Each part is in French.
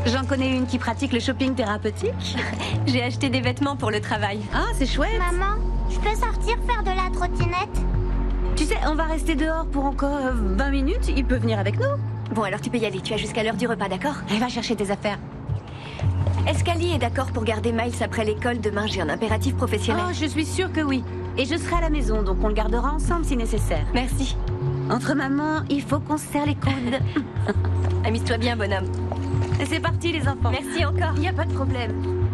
J'en connais une qui pratique le shopping thérapeutique. J'ai acheté des vêtements pour le travail. Ah, c'est chouette. Maman, je peux sortir faire de la trottinette? Tu sais, on va rester dehors pour encore 20 minutes. Il peut venir avec nous. Bon, alors tu peux y aller. Tu as jusqu'à l'heure du repas, d'accord? Elle va chercher tes affaires. Est-ce qu'Ali est d'accord pour garder Miles après l'école demain? J'ai un impératif professionnel. Oh, je suis sûre que oui. Et je serai à la maison, donc on le gardera ensemble si nécessaire. Merci. Entre mamans, il faut qu'on se serre les coudes. Amuse-toi bien, bonhomme. Et c'est parti, les enfants. Merci encore. Il n'y a pas de problème.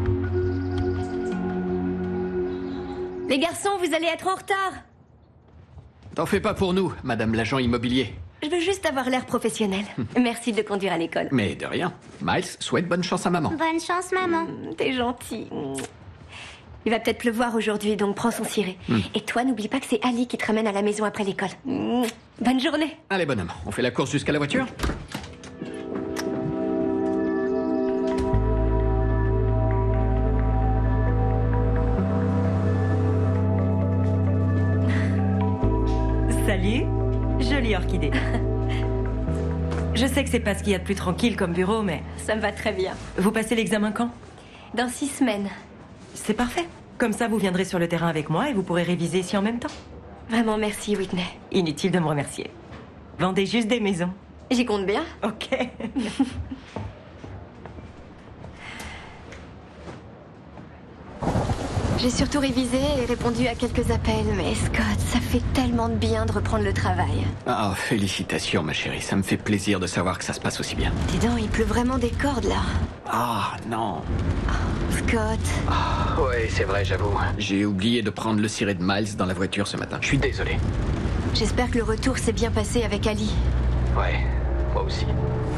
Les garçons, vous allez être en retard. T'en fais pas pour nous, madame l'agent immobilier. Je veux juste avoir l'air professionnel. Merci de le conduire à l'école. Mais de rien. Miles souhaite bonne chance à maman. Bonne chance, maman. T'es gentil. Il va peut-être pleuvoir aujourd'hui, donc prends son ciré. Et toi, n'oublie pas que c'est Ali qui te ramène à la maison après l'école. Bonne journée. Allez, bonhomme, on fait la course jusqu'à la voiture? Salut, jolie orchidée. Je sais que c'est pas ce qu'il y a de plus tranquille comme bureau, mais... Ça me va très bien. Vous passez l'examen quand? Dans 6 semaines. C'est parfait. Comme ça, vous viendrez sur le terrain avec moi et vous pourrez réviser ici en même temps. Vraiment, merci, Whitney. Inutile de me remercier. Vendez juste des maisons. J'y compte bien. Ok. J'ai surtout révisé et répondu à quelques appels, mais Scott, ça fait tellement de bien de reprendre le travail. Ah, félicitations, ma chérie. Ça me fait plaisir de savoir que ça se passe aussi bien. Dis donc, il pleut vraiment des cordes, là. Ah, non. Scott. Ouais, c'est vrai, j'avoue. J'ai oublié de prendre le ciré de Miles dans la voiture ce matin. Je suis désolé. J'espère que le retour s'est bien passé avec Ali. Ouais, moi aussi.